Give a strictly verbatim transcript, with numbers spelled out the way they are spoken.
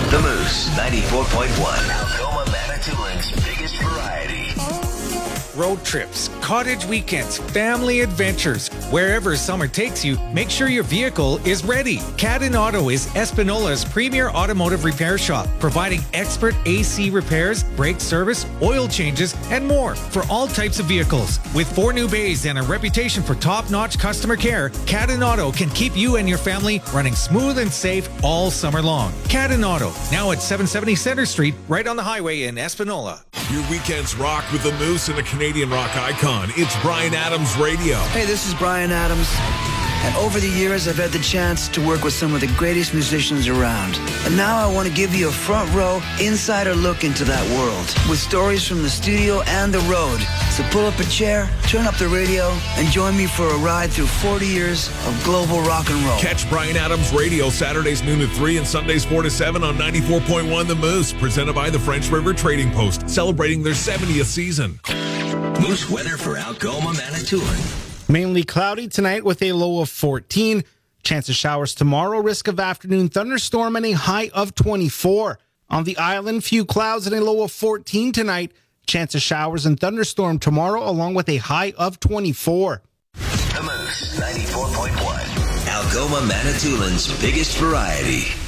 The Moose, ninety-four point one. Algoma, Manitoulин's biggest variety. Road trips, cottage weekends, family adventures. Wherever summer takes you, make sure your vehicle is ready. Cadden Auto is Espinola's premier automotive repair shop, providing expert A C repairs, brake service, oil changes, and more for all types of vehicles. With four new bays and a reputation for top-notch customer care, Cadden Auto can keep you and your family running smooth and safe all summer long. Cadden Auto, now at seven seventy Center Street, right on the highway in Espanola. Your weekends rock with the Moose and a Canadian rock icon. It's Bryan Adams Radio. Hey, this is Bryan Adams. And over the years, I've had the chance to work with some of the greatest musicians around. And now I want to give you a front row, insider look into that world with stories from the studio and the road. So pull up a chair, turn up the radio, and join me for a ride through forty years of global rock and roll. Catch Bryan Adams Radio Saturdays noon to three and Sundays four to seven on ninety-four point one The Moose, presented by the French River Trading Post, celebrating their seventieth season. Moose weather for Algoma, Manitoulin. Mainly cloudy tonight with a low of fourteen. Chance of showers tomorrow, risk of afternoon thunderstorm, and a high of twenty-four. On the island, few clouds and a low of fourteen tonight. Chance of showers and thunderstorm tomorrow, along with a high of twenty-four. The Moose, ninety-four point one. Algoma, Manitoulin's biggest variety.